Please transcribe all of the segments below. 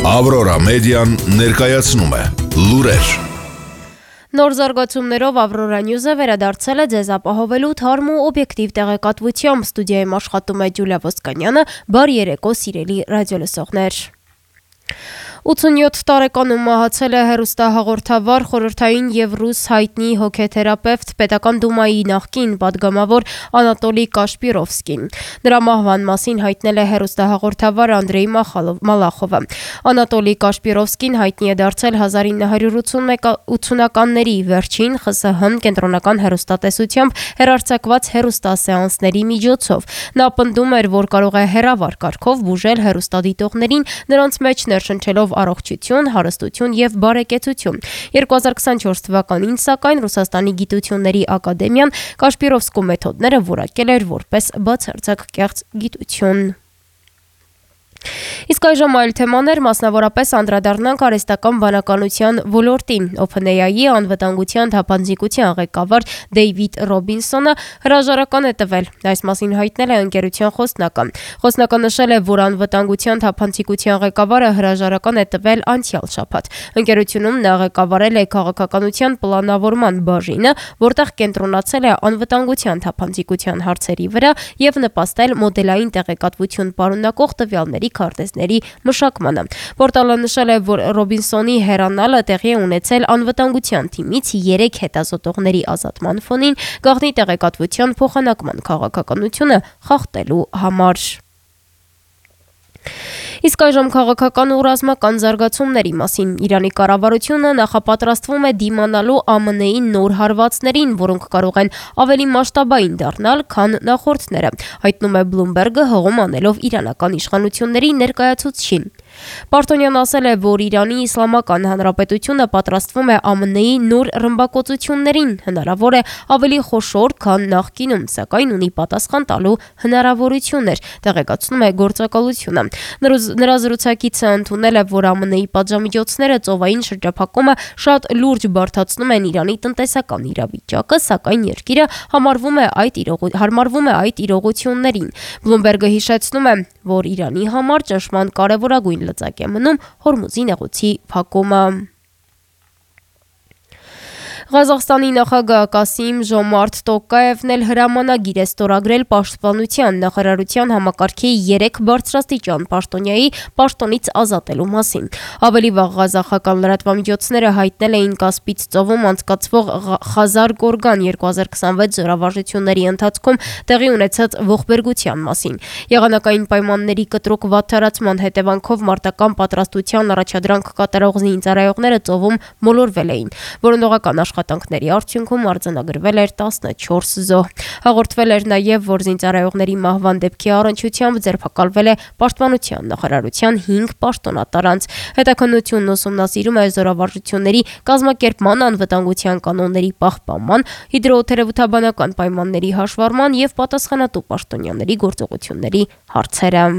Ավրորա մեդիան ներկայացնում է լուրեր։ Նոր զարգացումներով Ավրորա Նյուզը վերադարձել է ձեզ ապահովելու թարմ ու օբյեկտիվ տեղեկատվությամբ։ Ստուդիայում աշխատում է Ջուլիա Ոսկանյանը, բարի երեկո սիրելի ռադիոլսողներ։ 87 տարեկանում մահացել է հեռուստահաղորդավար, խորհրդային և ռուս հայտնի հոգեթերապևտ, Պետական դումայի նախկին պատգամավոր Անատոլի Կաշպիրովսկին։ Նրա մահվան մասին հայտնել է հեռուստահաղորդավար Անդրեյ Մալախովը։ Անատոլի Կաշպիրովսկին հայտնի է դարձել 1980-ականների վերջին ԽՍՀՄ կենտրոնական հեռուստատեսությամբ հեռարձակված հեռուստասեանսների միջոցով։ Նա պնդում էր, որ կարող է հեռավար կարգով բուժել հեռուստադիտողներին, նրանց մեջ ներշնչելով առողջություն, հարստություն և բարեկեցություն։ 2024 թվականին, սակայն, Ռուսաստանի գիտությունների ակադեմիան Կաշպիրովսկու մեթոդները որակել էր որպես բացարձակ կեղծ գիտություն։ Իսկ այժմ այլ թեմաներ, մասնավորապես անդրադառնանք արհեստական բանականության ոլորտին։ OpenAI-ի անվտանգության թափանցիկության ղեկավար Դեյվիդ Ռոբինսոնը հրաժարական է տվել։ Այս մասին հայտնել է ընկերության խոսնակը։ Խոսնակը նշել է, որ անվտանգության թափանցիկության ղեկավարը հրաժարական է տվել անցյալ շաբաթ։ Ընկերությունում նա ղեկավարել է քաղաքականության պլանավորման բաժինը, որտեղ կենտրոնացել է անվտանգության թափանցիկության հարցերի վրա և նպաստել մոդելային տեղեկատվություն պարունակող տվյալների քարտեզների մշակմանը։ Պորտալը նշել է, որ Ռոբինսոնի հեռանալը տեղի է ունեցել անվտանգության թիմից 3 հետազոտողների ազատման ֆոնին գաղտնի տեղեկատվության փոխանակման քաղաքականությունը խախտելու համար։ Իսկ այժմ քաղաքական ու ռազմական զարգացումների մասին։ Իրանի կառավարությունը նախապատրաստվում է դիմանալու ԱՄՆ-ի նոր հարվածներին, որոնք կարող են ավելի մասշտաբային դառնալ, քան նախորդները, հայտնում է Bloomberg-ը հղում անելով իրանական իշխանությունների ներկայացուցչին։ Պարտոնյան ասել է, որ Իրանի Իսլամական Հանրապետությունը պատրաստվում է ԱՄՆ-ի նոր ռմբակոծություններին, հնարավոր է ավելի խոշոր, քան նախկինում, սակայն ունի պատասխան տալու հնարավորություններ, տեղեկացնում է գործակալությունը։ Նրա զրուցակիցը ընդունել է, որ ԱՄՆ-ի պատժամիջոցները ծովային շրջափակումը շատ լուրջ բարդացնում են Իրանի տնտեսական իրավիճակը, սակայն երկիրը հարմարվում է այդ իրողություններին։ Bloomberg-ը հիշեցնում է, որ Իրանի համար ճնշման կարևորագույն լծակ է մնում Հորմուզի նեղուցի փակումը։ Ղազախստանի նախագահ Կասիմ-Ժոմարթ Տոկաևն էլ հրամանագիր է ստորագրել Պաշտպանության նախարարության համակարգի 3 բարձրաստիճան պաշտոնյայի պաշտոնից ազատելու մասին։ Ավելի վաղ ղազախական լրատվամիջոցները հայտնել էին Կասպից ծովում անցկացվող Խազար Գորգան 2026 զորավարժությունների ընթացքում տեղի ունեցած ողբերգության մասին։ Եղանակային պայմանների կտրուկ վատթարացման հետևանքով մարտական պատրաստության առաջադրանք կատարող զինծառայողները ծովում մոլորվել էին։ Որոնողական աշխատանքների արդյունքում արձանագրվել էր 14 զոհ։ Հաղորդվել էր նաև, որ զինծառայողների մահվան դեպքի առնչությամբ ձերբակալվել է Պաշտպանության նախարարության 5 պաշտոնատար անձ։ Հետաքննությունն ուսումնասիրում է զորավարժությունների կազմակերպման, անվտանգության կանոնների պահպանման, հիդրոթերապևտաբանական պայմանների հաշվառման և պատասխանատու պաշտոնյաների գործողությունների հարցերը։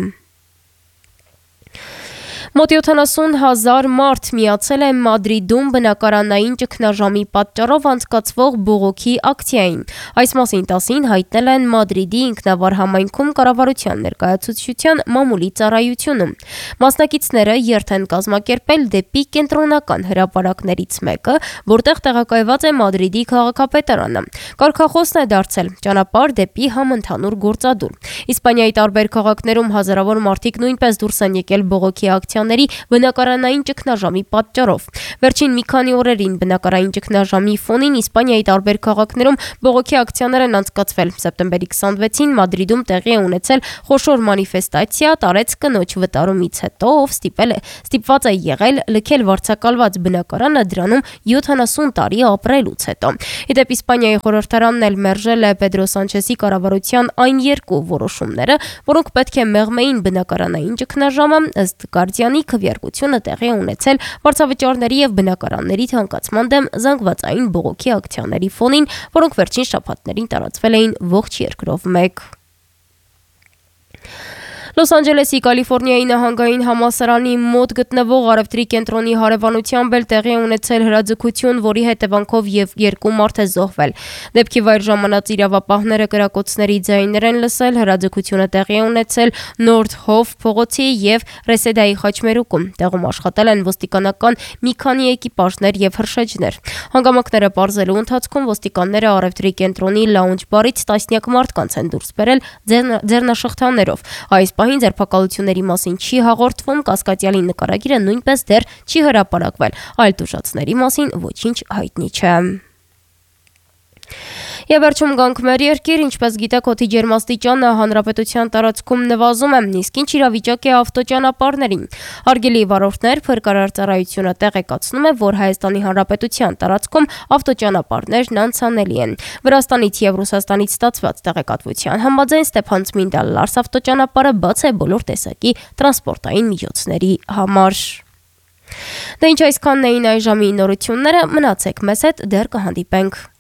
Մոտ 70,000 մարդ միացել է Մադրիդում բնակարանային ճգնաժամի պատճառով անցկացվող բողոքի ակցիային։ Այս մասին 10-ին հայտնել են Մադրիդի ինքնավար համայնքում կառավարության ներկայացուցչության մամուլի ծառայությունում։ Մասնակիցները երթ են կազմակերպել դեպի կենտրոնական հրապարակներից մեկը, որտեղ տեղակայված է Մադրիդի քաղաքապետարանը։ Կարգախոսն է դարձել «Ճանապարհ դեպի համընդհանուր գործադուլ»։ Իսպանիայի տարբեր քաղաքներում հազարավոր մարդիկ նույնպես դուրս են եկել բողոքի ակցիաների բնակարանային ճգնաժամի պատճառով։ Վերջին մի քանի օրերին բնակարանային ճգնաժամի ֆոնին Իսպանիայի տարբեր քաղաքներում բողոքի ակցիաներ են անցկացվել։ Սեպտեմբերի 26-ին Մադրիդում տեղի է ունեցել խոշոր մանիֆեստացիա տարեց կնոջ վտարումից հետո, ով ստիպված է եղել լքել վարձակալված բնակարանը դրանում 70 տարի ապրելուց հետո։ Ի դեպ, Իսպանիայի խորհրդարանն էլ մերժել է Պեդրո Սանչեսի կառավարության այն 2 որոշումները, որոնք պետք է մեղմեին բնակարանային ճգնաժամը։ Ըստ Գարդիանի, քվեարկությունը տեղի է ունեցել վարձավճարների և բնակարանների թանկացման դեմ զանգվածային բողոքի ակցիաների ֆոնին, որոնք վերջին շաբաթներին տարածվել էին ողջ երկրով մեկ։ Լոս Անջելեսի Կալիֆոռնիայի նահանգային համալսարանի մոտ գտնվող առևտրի կենտրոնի հարևանությամբ էլ տեղի է ունեցել հրաձգություն, որի հետևանքով եւ 2 մարդ է զոհվել։ Դեպքի վայր ժամանած իրավապահները կրակոցների ձայներ են լսել, հրաձգությունը տեղի է ունեցել Նորթ Հով փողոցի եւ Ռեսեդայի խաչմերուկում։ Տեղում աշխատել են ոստիկանական մի քանի էկիպաժներ եւ հրշեջներ։ Հանգամանքները պարզելու ընթացքում ոստիկանները առևտրի կենտրոնի լաունջ բարից տասնյակ մարդկանց են դուրս բերել ձեռնաշղթաներով։ Այս պահին ձերբակալությունների մասին չի հաղորդվում, կասկածյալի նկարագիրը նույնպես դեռ չի հրապարակվել, այլ տուժածների մասին ոչինչ հայտնի չէ։ Եվ վերջում գանք մեր երկիր, ինչպես գիտեք, օդի ջերմաստիճանը հանրապետության տարածքում նվազում է, իսկ ինչ իրավիճակ է ավտոճանապարհներին։ Հարգելի վարորդներ, Փրկարար ծառայությունը տեղեկացնում է, որ Հայաստանի Հանրապետության տարածքում ավտոճանապարհներն անցանելի են։ Վրաստանից եւ Ռուսաստանից ստացված տեղեկատվության համաձայն Ստեփանցմինդ-Լարս ավտոճանապարհը բաց է բոլոր տեսակի տրանսպորտային միջոցների համար։ Դե ինչ այսքանն էին այս ժամի նորությունները, մնացեք մեզ հետ, դեռ կհանդիպենք։